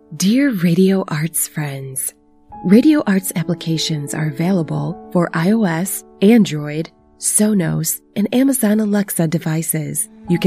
Dear Radio Arts friends, Radio Arts applications are available for iOS, Android, Sonos, and Amazon Alexa devices.